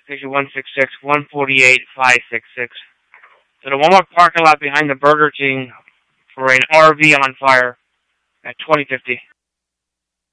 Station 166-148-566. To the Walmart parking lot behind the Burger King for an RV on fire at 2050.